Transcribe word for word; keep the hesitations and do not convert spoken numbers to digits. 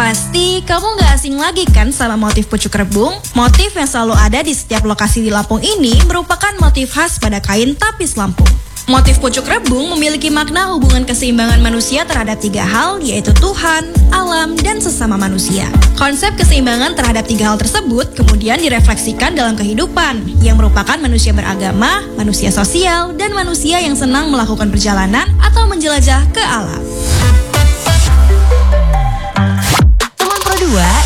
Pasti kamu gak asing lagi kan sama motif pucuk rebung? Motif yang selalu ada di setiap lokasi di Lampung ini merupakan motif khas pada kain tapis Lampung. Motif pucuk rebung memiliki makna hubungan keseimbangan manusia terhadap tiga hal, yaitu Tuhan, alam, dan sesama manusia. Konsep keseimbangan terhadap tiga hal tersebut kemudian direfleksikan dalam kehidupan, yang merupakan manusia beragama, manusia sosial, dan manusia yang senang melakukan perjalanan atau menjelajah ke alam. Teman Pro dua